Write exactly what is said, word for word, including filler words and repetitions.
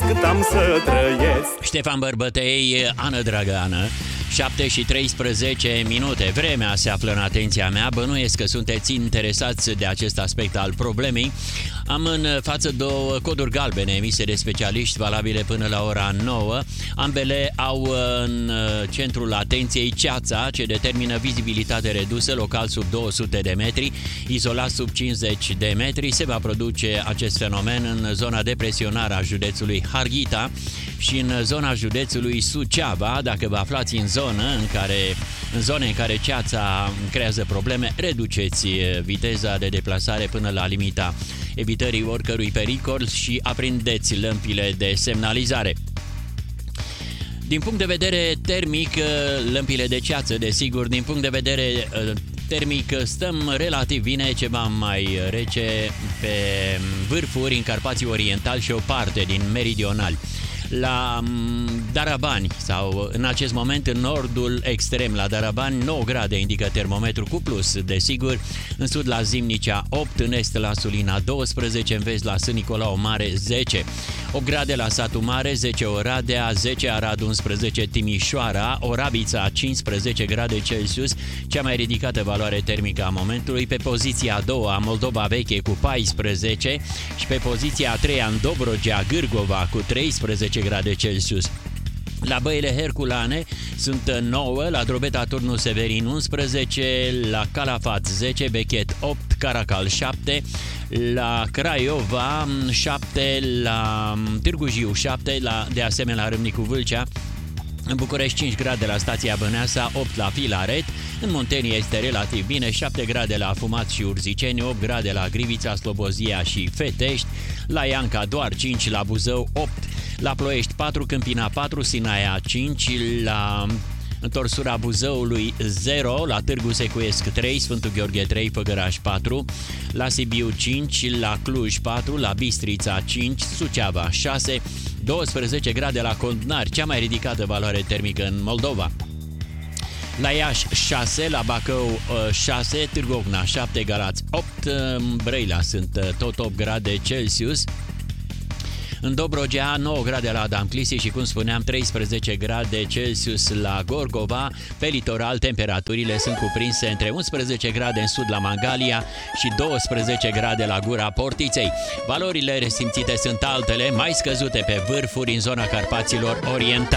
cât am să trăiesc. Ștefan Bărbătei, Ană Drăgană. șapte și treisprezece minute. Vremea se află în atenția mea. Bănuiesc că sunteți interesați de acest aspect al problemei. Am în față două coduri galbene emise de specialiști, valabile până la ora nouă. Ambele au în centrul atenției ceața, ce determină vizibilitate redusă, local sub două sute de metri, izolat sub cincizeci de metri. Se va produce acest fenomen în zona de presionare a județului Harghita și în zona județului Suceava. Dacă vă aflați în zonă în care, în zone în care ceața creează probleme, reduceți viteza de deplasare până la limita evitării oricărui pericol și aprindeți lămpile de semnalizare. Din punct de vedere termic, lămpile de ceață, desigur, din punct de vedere termic stăm relativ bine, ceva mai rece pe vârfuri în Carpații Orientali și o parte din meridionali. La Darabani sau în acest moment în nordul extrem la Darabani nouă grade indică termometru cu plus, desigur, în sud la Zimnicea opt, în est la Sulina doisprezece, în vest la Sân Nicolau Mare zece, opt grade la Satu Mare, zece Oradea, zece Arad, unsprezece Timișoara, Orabița cincisprezece grade Celsius, cea mai ridicată valoare termică a momentului. Pe poziția a doua Moldova Veche cu paisprezece și pe poziția a treia în Dobrogea Gârgova cu treisprezece grade Celsius. La Băile Herculane sunt nouă, la Drobeta Turnul Severin unsprezece, la Calafat zece, Bechet opt, Caracal șapte, la Craiova șapte, la Târgu Jiu șapte, la, de asemenea la Râmnicu Vâlcea. În București cinci grade la stația Băneasa, opt la Filaret, în Muntenia este relativ bine, șapte grade la Afumat și Urziceni, opt grade la Grivița, Slobozia și Fetești, la Ianca doar cinci, la Buzău opt, la Ploiești patru, Câmpina patru, Sinaia cinci, la întorsura Buzăului zero, la Târgu Secuiesc trei, Sfântul Gheorghe trei, Făgăraș patru, la Sibiu cinci, la Cluj patru, la Bistrița cinci, Suceava șase, douăsprezece grade la Condnar, cea mai ridicată valoare termică în Moldova. La Iași șase, la Bacău șase, Târgu Ocna șapte, Galați opt, Brăila sunt tot opt grade Celsius. În Dobrogea nouă grade la Damclisi și, cum spuneam, treisprezece grade Celsius la Gorgova. Pe litoral temperaturile sunt cuprinse între unsprezece grade în sud la Mangalia și douăsprezece grade la Gura Portiței. Valorile resimțite sunt altele, mai scăzute pe vârfuri în zona Carpaților Orientali.